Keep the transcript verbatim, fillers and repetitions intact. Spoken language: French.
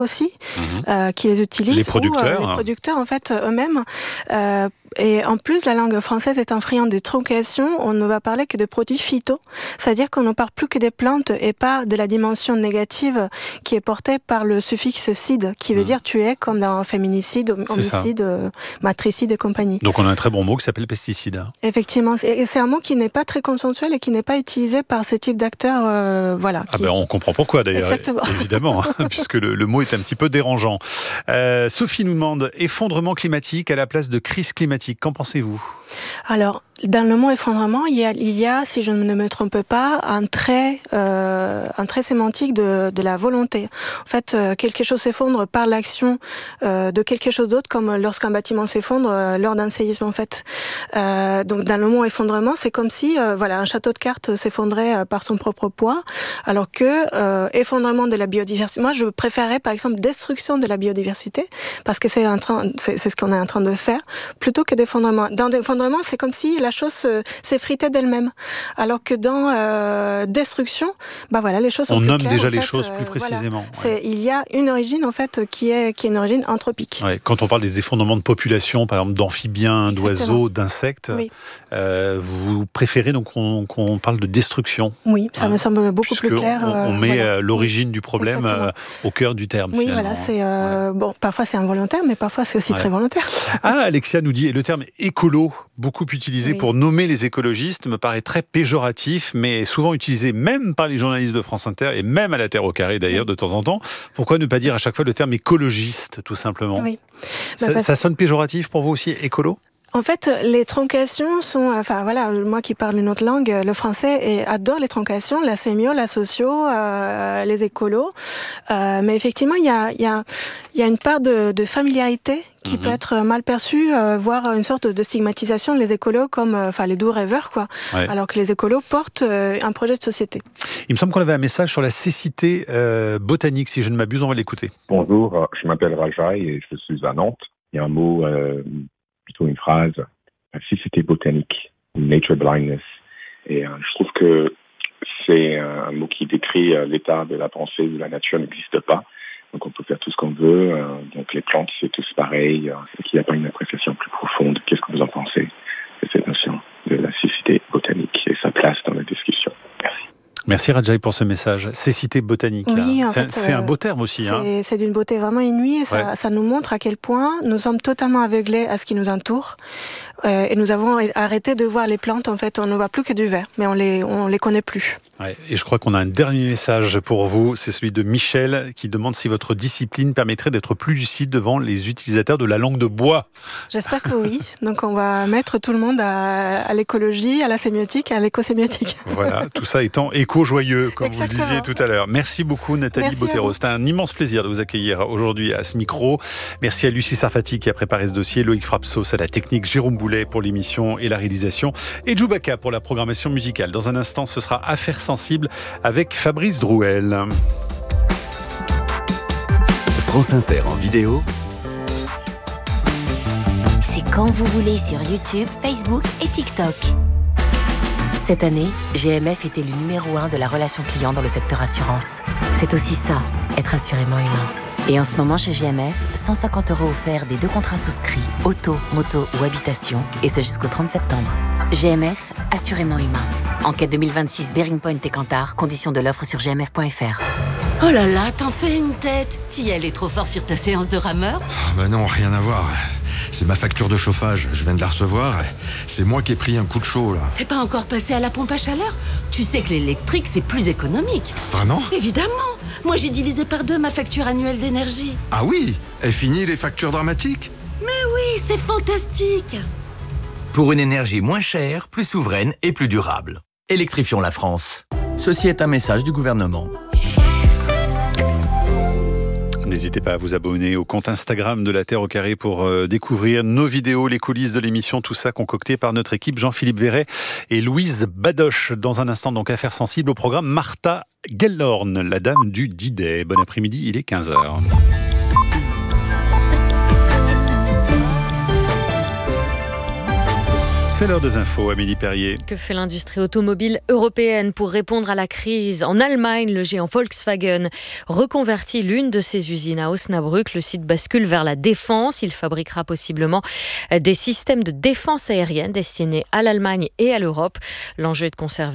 aussi, mmh. euh, qui les utilisent. Les producteurs. Ou, euh, les producteurs, en fait, eux-mêmes. Euh, et en plus, la langue française étant friande de truncation, on ne va parler que de produits phyto. C'est-à-dire qu'on ne parle plus que des plantes et pas de la dimension négative qui est portée par le suffixe cide, qui veut mmh. dire tuer, comme dans féminicide, homicide, euh, matricide et compagnie. Donc on a un très bon mot qui s'appelle pesticide. Effectivement. Et c'est un mot qui n'est pas très consensuel et qui n'est pas utilisé par ce type d'acteurs. Euh, voilà, ah qui... ben on comprend pourquoi d'ailleurs. Exactement. Évidemment, puisque le, le mot est un petit peu dérangeant. Euh, Sophie nous demande, effondrement climatique à la place de crise climatique, qu'en pensez-vous ? Alors, dans le mot effondrement, il y a, il y a, si je ne me trompe pas, un trait, euh, un trait sémantique de, de la volonté. En fait, euh, quelque chose s'effondre par l'action euh, de quelque chose d'autre, comme lorsqu'un bâtiment s'effondre euh, lors d'un séisme, en fait. Euh, donc, dans le mot effondrement, c'est comme si, euh, voilà, un château de cartes s'effondrait euh, par son propre poids, alors que euh, effondrement de la biodiversité. Moi, je préférerais, par exemple, destruction de la biodiversité, parce que c'est, un train, c'est, c'est ce qu'on est en train de faire, plutôt que d'effondrement. Dans l'effondrement, c'est comme si la chose euh, s'effritait d'elle-même. Alors que dans euh, destruction, bah voilà, les choses sont on plus nomme claires, déjà en les fait, choses euh, plus précisément. Voilà. Ouais. C'est, il y a une origine en fait qui est qui est une origine anthropique. Ouais. Quand on parle des effondrements de population, par exemple d'amphibiens, Exactement. d'oiseaux, d'insectes, oui. euh, vous préférez donc qu'on, qu'on parle de destruction. Oui, ça hein, me semble beaucoup plus clair. On, on met voilà. l'origine oui. du problème euh, au cœur du terme. Oui, finalement. voilà, c'est euh, ouais. bon. Parfois c'est involontaire, mais parfois c'est aussi ouais. très volontaire. Ah, Alexia nous dit, et le terme écolo, beaucoup utilisé oui. pour nommer les écologistes, me paraît très péjoratif, mais souvent utilisé même par les journalistes de France Inter et même à la Terre au carré d'ailleurs oui. de temps en temps. Pourquoi ne pas dire à chaque fois le terme écologiste, tout simplement ? Oui. Ça, bah, parce... ça sonne péjoratif pour vous aussi, écolo ? En fait, les truncations sont, enfin voilà, moi qui parle une autre langue, le français et adore les truncations, la sémio, la socio, euh, les écolos. Euh, mais effectivement, il y a, il y a, il y a une part de, de familiarité qui mmh. peut être mal perçue, euh, voire une sorte de stigmatisation les écolos comme, enfin les doux rêveurs quoi. Ouais. Alors que les écolos portent euh, un projet de société. Il me semble qu'on avait un message sur la cécité euh, botanique, si je ne m'abuse, on va l'écouter. Bonjour, je m'appelle Rajai et je suis à Nantes. Il y a un mot. Euh... plutôt une phrase, cécité botanique, nature blindness. Et euh, je trouve que c'est un mot qui décrit euh, l'état de la pensée où la nature n'existe pas. Donc on peut faire tout ce qu'on veut. Euh, donc les plantes, c'est tous pareil. Euh, et qu'il n'y a pas une appréciation plus profonde. Qu'est-ce que vous en pensez de cette notion de la cécité botanique et sa place dans la discussion? Merci. Merci Rajai pour ce message. Cécité botanique, oui, c'est, fait, c'est euh, un beau terme aussi. C'est, hein. c'est d'une beauté vraiment inouïe et ça, ouais. ça nous montre à quel point nous sommes totalement aveuglés à ce qui nous entoure. Euh, et nous avons arrêté de voir les plantes, en fait, on ne voit plus que du vert, mais on les, on les connaît plus. Ouais, et je crois qu'on a un dernier message pour vous, c'est celui de Michel qui demande si votre discipline permettrait d'être plus lucide devant les utilisateurs de la langue de bois. J'espère que oui, donc on va mettre tout le monde à, à l'écologie, à la sémiotique, à l'écosémiotique. Voilà, tout ça étant éco-joyeux, comme Exactement. Vous le disiez tout à l'heure. Merci beaucoup Nathalie Merci Bottero, c'était un immense plaisir de vous accueillir aujourd'hui à ce micro. Merci à Lucie Sarfati qui a préparé ce dossier, Loïc Frapsos à la technique, Jérôme Boulet pour l'émission et la réalisation, et Djoubaka pour la programmation musicale. Dans un instant, ce sera Affaires sensibles avec Fabrice Drouel. France Inter en vidéo. C'est quand vous voulez sur YouTube, Facebook et TikTok. Cette année, G M F est élu numéro un de la relation client dans le secteur assurance. C'est aussi ça, être assurément humain. Et en ce moment, chez G M F, cent cinquante euros offerts des deux contrats souscrits, auto, moto ou habitation, et ce jusqu'au trente septembre. G M F, assurément humain. Enquête deux mille vingt-six, Bearing Point et Kantar, conditions de l'offre sur g m f point f r. Oh là là, t'en fais une tête. T'y allais trop fort sur ta séance de rameur? Oh bah non, rien à voir. C'est ma facture de chauffage, je viens de la recevoir. C'est moi qui ai pris un coup de chaud, là. T'es pas encore passé à la pompe à chaleur? Tu sais que l'électrique, c'est plus économique. Vraiment? Évidemment. Moi, j'ai divisé par deux ma facture annuelle d'énergie. Ah oui? Et fini les factures dramatiques? Mais oui, c'est fantastique. Pour une énergie moins chère, plus souveraine et plus durable. Électrifions la France. Ceci est un message du gouvernement. N'hésitez pas à vous abonner au compte Instagram de La Terre au Carré pour euh, découvrir nos vidéos, les coulisses de l'émission, tout ça concocté par notre équipe Jean-Philippe Verret et Louise Badoche. Dans un instant, donc, affaire sensible au programme Martha Gellhorn, la dame du D-Day. Bon après-midi, il est quinze heures. C'est l'heure des infos, Amélie Perrier. Que fait l'industrie automobile européenne pour répondre à la crise ? En Allemagne, le géant Volkswagen reconvertit l'une de ses usines à Osnabrück. Le site bascule vers la défense. Il fabriquera possiblement des systèmes de défense aérienne destinés à l'Allemagne et à l'Europe. L'enjeu est de conserver